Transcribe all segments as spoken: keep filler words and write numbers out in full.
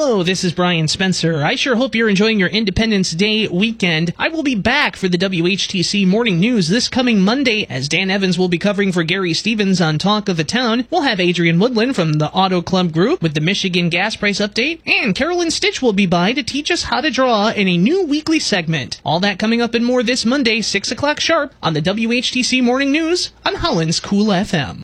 Hello, this is Brian Spencer. I sure hope you're enjoying your Independence Day weekend. I will be back for the W H T C Morning News this coming Monday, as Dan Evans will be covering for Gary Stevens on Talk of the Town. We'll have Adrian Woodland from the Auto Club Group with the Michigan gas price update, and Carolyn Stitch will be by to teach us how to draw in a new weekly segment. All that coming up and more this Monday, six o'clock sharp, on the W H T C Morning News on Holland's Cool F M.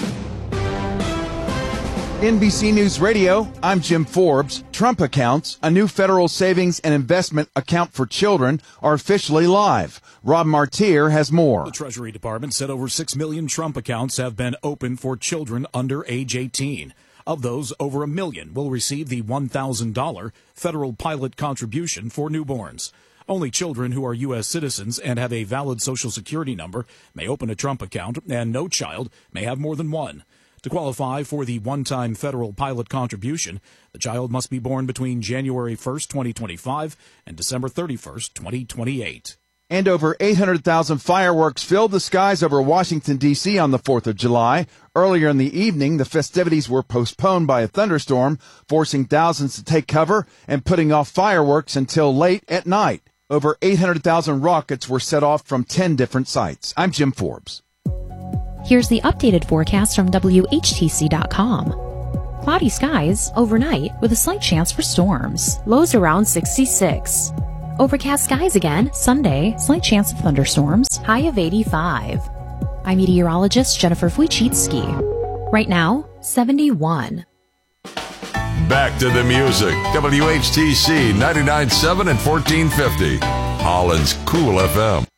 N B C News Radio, I'm Jim Forbes. Trump accounts, a new federal savings and investment account for children, are officially live. Rob Martier has more. The Treasury Department said over six million Trump accounts have been opened for children under age eighteen. Of those, over a million will receive the one thousand dollars federal pilot contribution for newborns. Only children who are U S citizens and have a valid Social Security number may open a Trump account, and no child may have more than one. To qualify for the one-time federal pilot contribution, the child must be born between January first, twenty twenty-five and December thirty-first, twenty twenty-eight. And over eight hundred thousand fireworks filled the skies over Washington, D C on the fourth of July. Earlier in the evening, the festivities were postponed by a thunderstorm, forcing thousands to take cover and putting off fireworks until late at night. Over eight hundred thousand rockets were set off from ten different sites. I'm Jim Forbes. Here's the updated forecast from W H T C dot com. Cloudy skies overnight with a slight chance for storms. Lows around sixty-six. Overcast skies again Sunday. Slight chance of thunderstorms. High of eighty-five. I'm meteorologist Jennifer Wojcicki. Right now, seventy-one. Back to the music. W H T C ninety-nine point seven and fourteen fifty. Holland's Cool F M.